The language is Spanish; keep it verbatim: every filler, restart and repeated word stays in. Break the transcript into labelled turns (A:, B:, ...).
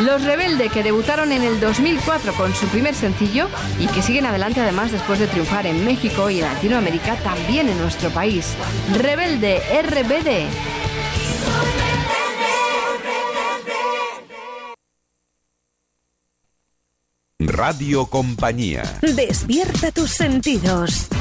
A: Los Rebelde, que debutaron en el dos mil cuatro con su primer sencillo y que siguen adelante además después de triunfar en México y en Latinoamérica, también en nuestro país. Rebelde, R B D.
B: Radio Compañía.
C: Despierta tus sentidos.